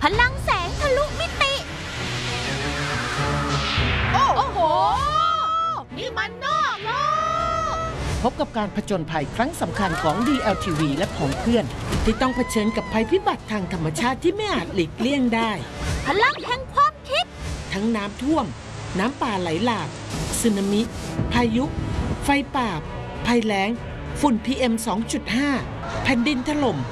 พลังแสงทะลุมิติโอ้โหนี่มันนอกโลกพบกับการผจญภัยครั้งสำคัญของ DLTV และของเพื่อนที่ต้องเผชิญกับภัยพิบัติทางธรรมชาติที่ไม่อาจหลีกเลี่ยงได้พลังแห่งความคิดทั้งน้ำท่วมน้ำป่าไหลหลากสึนามิพายุไฟป่าภัยแล้งฝุ่น PM 2.5 แผ่นดินถล่ม